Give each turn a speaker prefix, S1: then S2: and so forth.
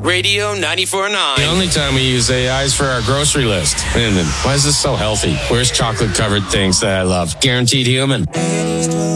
S1: Radio 94.9.
S2: The only time we use AI is for our grocery list. And then, why is this so healthy? Where's chocolate-covered things that I love? Guaranteed human.